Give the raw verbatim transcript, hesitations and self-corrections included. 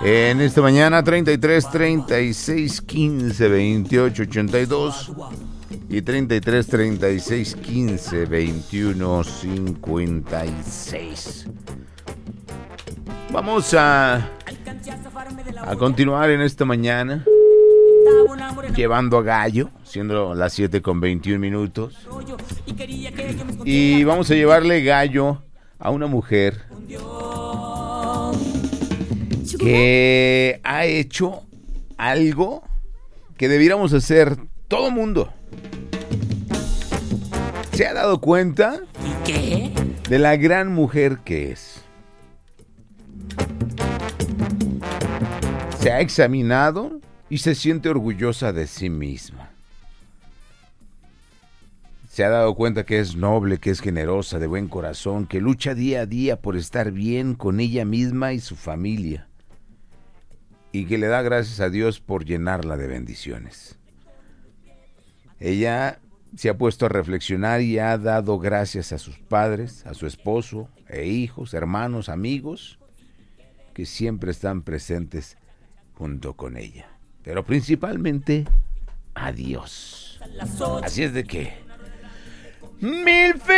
En esta mañana, treinta y tres, treinta y seis, quince, veintiocho, ochenta y dos y treinta y tres, treinta y seis, quince, veintiuno, cincuenta y seis. Vamos a, a continuar en esta mañana llevando a Gallo, siendo las siete con veintiún minutos. Y vamos a llevarle Gallo a una mujer que ha hecho algo que debiéramos hacer todo mundo. ¿Se ha dado cuenta ¿Qué? de la gran mujer que es? Se ha examinado y se siente orgullosa de sí misma. Se ha dado cuenta que es noble, que es generosa, de buen corazón, que lucha día a día por estar bien con ella misma y su familia, y que le da gracias a Dios por llenarla de bendiciones. Ella se ha puesto a reflexionar y ha dado gracias a sus padres, a su esposo e hijos, hermanos, amigos, que siempre están presentes junto con ella, pero principalmente a Dios. Así es de que mil